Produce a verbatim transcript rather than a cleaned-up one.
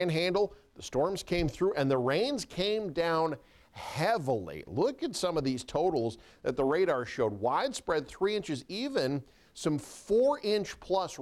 Panhandle, the storms came through and the rains came down heavily. Look at some of these totals that the radar showed. Widespread three inches, even some four inch plus